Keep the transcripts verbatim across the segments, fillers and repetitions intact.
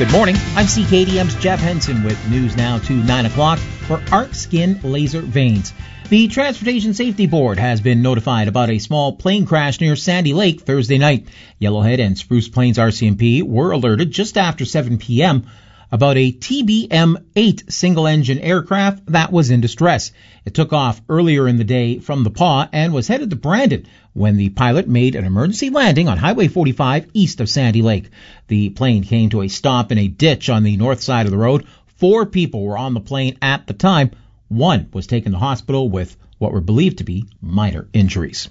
Good morning. I'm C K D M's Jeff Henson with news now to nine o'clock for Arc Skin Laser Veins. The Transportation Safety Board has been notified about a small plane crash near Sandy Lake Thursday night. Yellowhead and Spruce Plains R C M P were alerted just after seven p.m. about a T B M eight single-engine aircraft that was in distress. It took off earlier in the day from the P A W and was headed to Brandon when the pilot made an emergency landing on Highway forty-five east of Sandy Lake. The plane came to a stop in a ditch on the north side of the road. Four people were on the plane at the time. One was taken to hospital with what were believed to be minor injuries.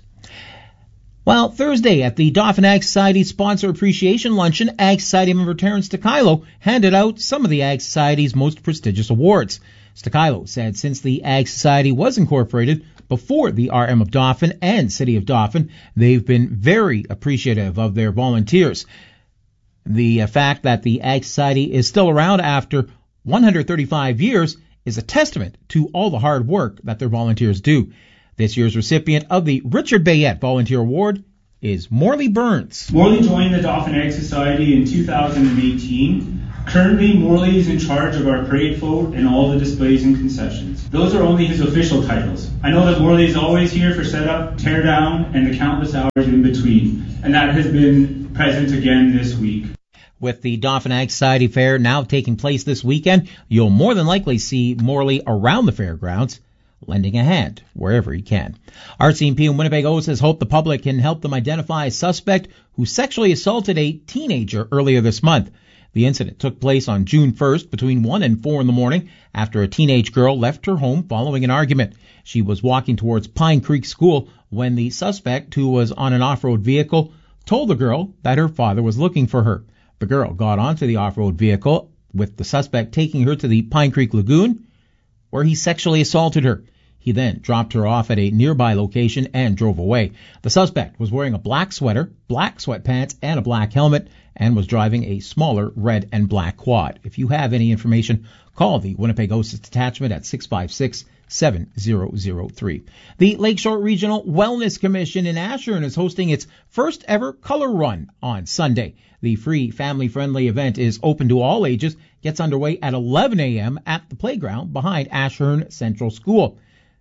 Well, Thursday at the Dauphin Ag Society Sponsor Appreciation Luncheon, Ag Society member Terrence Stakilo handed out some of the Ag Society's most prestigious awards. Stakilo said since the Ag Society was incorporated before the R M of Dauphin and City of Dauphin, they've been very appreciative of their volunteers. The uh, fact that the Ag Society is still around after one hundred thirty-five years is a testament to all the hard work that their volunteers do. This year's recipient of the Richard Bayette Volunteer Award is Morley Burns. Morley joined the Dauphin Ag Society in two thousand eighteen. Currently, Morley is in charge of our parade float and all the displays and concessions. Those are only his official titles. I know that Morley is always here for setup, tear down, and the countless hours in between, and that has been present again this week. With the Dauphin Ag Society Fair now taking place this weekend, you'll more than likely see Morley around the fairgrounds, lending a hand wherever he can. R C M P in Winnebago says hope the public can help them identify a suspect who sexually assaulted a teenager earlier this month. The incident took place on June first between one and four in the morning after a teenage girl left her home following an argument. She was walking towards Pine Creek School when the suspect, who was on an off-road vehicle, told the girl that her father was looking for her. The girl got onto the off-road vehicle, with the suspect taking her to the Pine Creek Lagoon, where he sexually assaulted her. He then dropped her off at a nearby location and drove away. The suspect was wearing a black sweater, black sweatpants, and a black helmet, and was driving a smaller red and black quad. If you have any information, call the Winnipeg OSIS Detachment at six five six, seven zero zero three. The Lakeshore Regional Wellness Commission in Ashern is hosting its first ever color run on Sunday. The free family-friendly event is open to all ages, gets underway at eleven a.m. at the playground behind Ashern Central School.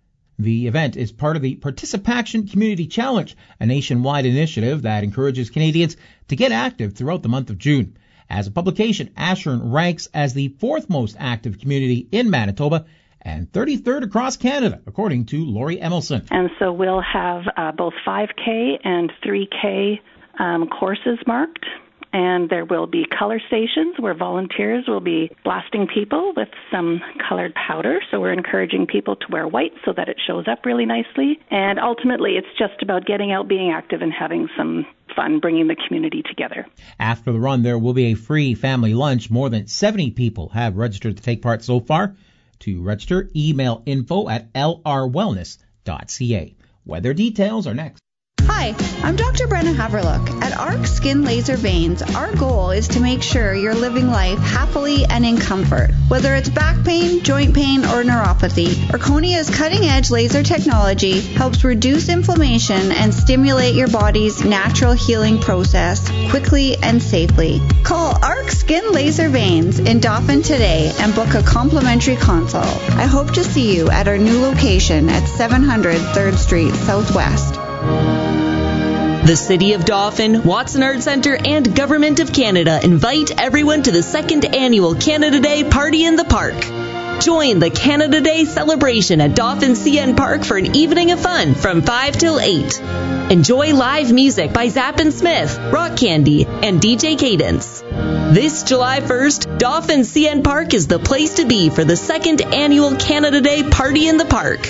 The event is part of the Participation Community Challenge, a nationwide initiative that encourages Canadians to get active throughout the month of June. As a publication, Ashern ranks as the fourth most active community in Manitoba and thirty-third across Canada, according to Lori Emelson. And so we'll have uh, both five K and three K um, courses marked. And there will be color stations where volunteers will be blasting people with some colored powder. So we're encouraging people to wear white so that it shows up really nicely. And ultimately, it's just about getting out, being active, and having some fun, bringing the community together. After the run, there will be a free family lunch. More than seventy people have registered to take part so far. To register, email info at l r wellness dot c a. Weather details are next. Hi, I'm Doctor Brenna Haverlook. At Arc Skin Laser Veins, our goal is to make sure you're living life happily and in comfort. Whether it's back pain, joint pain, or neuropathy, Erconia's cutting-edge laser technology helps reduce inflammation and stimulate your body's natural healing process quickly and safely. Call Arc Skin Laser Veins in Dauphin today and book a complimentary consult. I hope to see you at our new location at seven hundred third Street Southwest. The City of Dauphin, Watson Art Centre, and Government of Canada invite everyone to the second annual Canada Day Party in the Park. Join the Canada Day celebration at Dauphin C N Park for an evening of fun from five till eight. Enjoy live music by Zapp and Smith, Rock Candy, and D J Cadence. This July first, Dauphin C N Park is the place to be for the second annual Canada Day Party in the Park.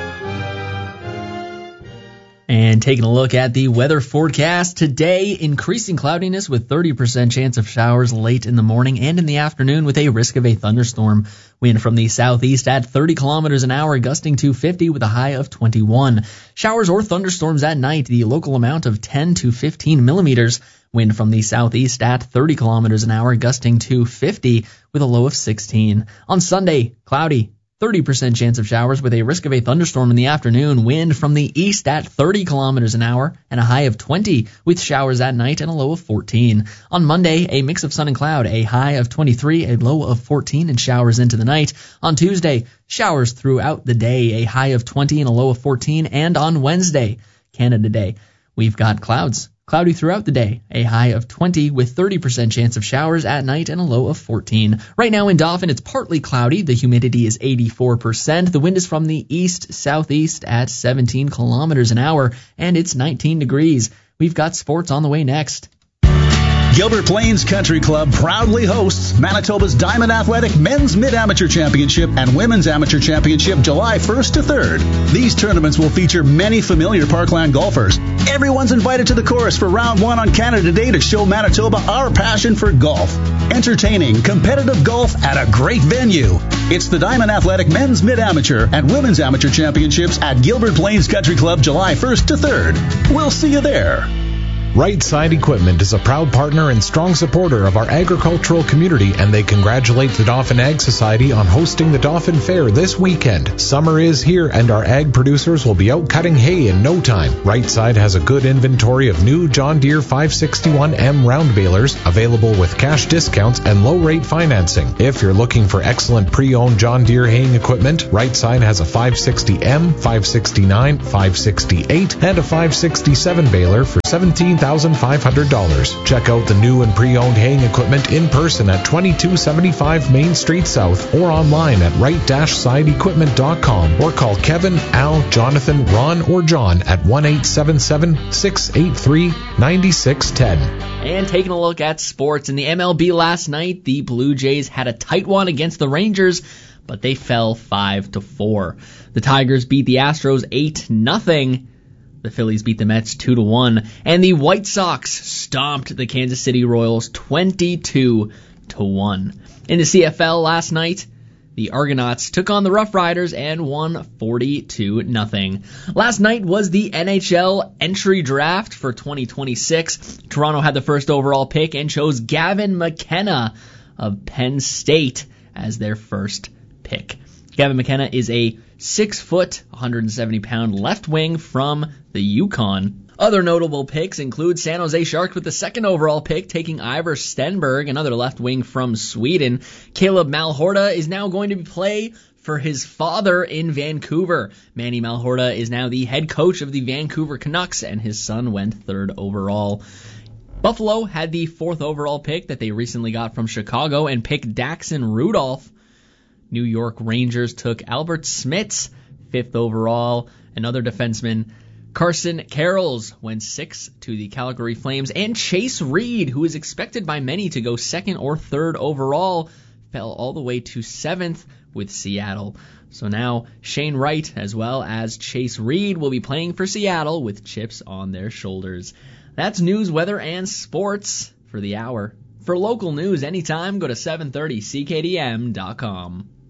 And taking a look at the weather forecast today, increasing cloudiness with thirty percent chance of showers late in the morning and in the afternoon with a risk of a thunderstorm. Wind from the southeast at thirty kilometers an hour, gusting to fifty with a high of twenty-one. Showers or thunderstorms at night, the local amount of ten to fifteen millimeters. Wind from the southeast at thirty kilometers an hour, gusting to fifty with a low of sixteen. On Sunday, cloudy, thirty percent chance of showers with a risk of a thunderstorm in the afternoon. Wind from the east at thirty kilometers an hour and a high of twenty with showers at night and a low of fourteen. On Monday, a mix of sun and cloud, a high of twenty-three, a low of fourteen, and showers into the night. On Tuesday, showers throughout the day, a high of twenty and a low of fourteen. And on Wednesday, Canada Day, we've got clouds. Cloudy throughout the day, a high of twenty with thirty percent chance of showers at night and a low of fourteen. Right now in Dauphin, it's partly cloudy. The humidity is eighty-four percent. The wind is from the east-southeast at seventeen kilometers an hour, and it's nineteen degrees. We've got sports on the way next. Gilbert Plains Country Club proudly hosts Manitoba's Diamond Athletic Men's Mid-Amateur Championship and Women's Amateur Championship July first to third. These tournaments will feature many familiar Parkland golfers. Everyone's invited to the course for round one on Canada Day to show Manitoba our passion for golf. Entertaining, competitive golf at a great venue. It's the Diamond Athletic Men's Mid-Amateur and Women's Amateur Championships at Gilbert Plains Country Club July first to third. We'll see you there. Right Side Equipment is a proud partner and strong supporter of our agricultural community, and they congratulate the Dauphin Ag Society on hosting the Dauphin Fair this weekend. Summer is here, and our ag producers will be out cutting hay in no time. Right Side has a good inventory of new John Deere five sixty-one M round balers available with cash discounts and low-rate financing. If you're looking for excellent pre-owned John Deere haying equipment, Right Side has a five sixty M, five sixty-nine, five sixty-eight, and a five sixty-seven baler for seventeen thousand five hundred dollars. Check out the new and pre-owned haying equipment in person at twenty-two seventy-five Main Street South or online at right side equipment dot com or call Kevin, Al, Jonathan, Ron, or John at one eight seven seven, six eight three, nine six one zero. And taking a look at sports in the M L B last night, the Blue Jays had a tight one against the Rangers, but they fell five to four. The Tigers beat the Astros eight nothing. The Phillies beat the Mets two to one, and the White Sox stomped the Kansas City Royals twenty-two to one. In the C F L last night, the Argonauts took on the Rough Riders and won forty-two nothing. Last night was the N H L entry draft for twenty twenty-six. Toronto had the first overall pick and chose Gavin McKenna of Penn State as their first pick. Gavin McKenna is a six foot, one hundred seventy pound left wing from the Yukon. Other notable picks include San Jose Sharks with the second overall pick, taking Ivar Stenberg, another left wing from Sweden. Caleb Malhorta is now going to play for his father in Vancouver. Manny Malhorta is now the head coach of the Vancouver Canucks, and his son went third overall. Buffalo had the fourth overall pick that they recently got from Chicago and picked Daxon Rudolph. New York Rangers took Albert Smits, fifth overall, another defenseman. Carson Carrolls went sixth to the Calgary Flames, and Chase Reed, who is expected by many to go second or third overall, fell all the way to seventh with Seattle. So now Shane Wright as well as Chase Reed will be playing for Seattle with chips on their shoulders. That's news, weather, and sports for the hour. For local news anytime, go to seven thirty C K D M dot com.